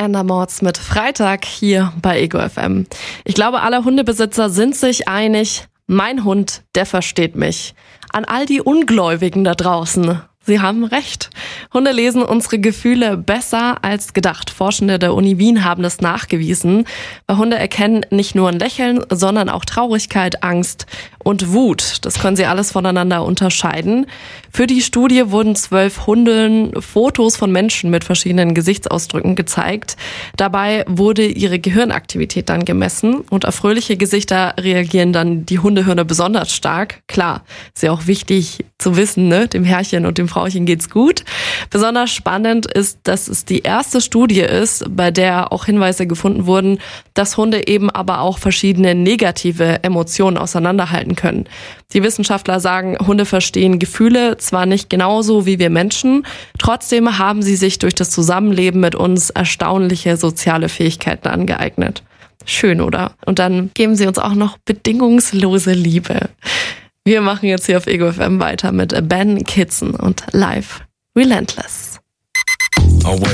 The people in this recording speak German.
Andermords mit Freitag hier bei Ego FM. Ich glaube, alle Hundebesitzer sind sich einig, mein Hund, der versteht mich. An all die Ungläubigen da draußen. Sie haben recht. Hunde lesen unsere Gefühle besser als gedacht. Forschende der Uni Wien haben das nachgewiesen. Weil Hunde erkennen nicht nur ein Lächeln, sondern auch Traurigkeit, Angst und Wut. Das können sie alles voneinander unterscheiden. Für die Studie wurden 12 Hunden Fotos von Menschen mit verschiedenen Gesichtsausdrücken gezeigt. Dabei wurde ihre Gehirnaktivität dann gemessen. Und auf fröhliche Gesichter reagieren dann die Hundehirne besonders stark. Klar, ist ja auch wichtig zu wissen, ne? Dem Herrchen und dem Frauchen geht's gut. Besonders spannend ist, dass es die erste Studie ist, bei der auch Hinweise gefunden wurden, dass Hunde eben aber auch verschiedene negative Emotionen auseinanderhalten können. Die Wissenschaftler sagen, Hunde verstehen Gefühle zwar nicht genauso wie wir Menschen, trotzdem haben sie sich durch das Zusammenleben mit uns erstaunliche soziale Fähigkeiten angeeignet. Schön, oder? Und dann geben sie uns auch noch bedingungslose Liebe. Wir machen jetzt hier auf Ego FM weiter mit Ben Kitson und Live Relentless.